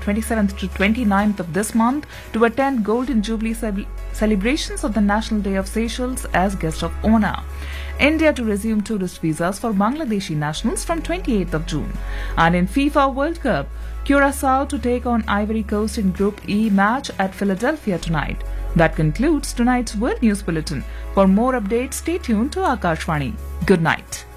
27th to 29th of this month to attend Golden Jubilee celebrations of the National Day of Seychelles as guest of honor. India to resume tourist visas for Bangladeshi nationals from 28th of June. And in FIFA World Cup, Curacao to take on Ivory Coast in Group E match at Philadelphia tonight. That concludes tonight's World News Bulletin. For more updates, stay tuned to Akashvani. Good night.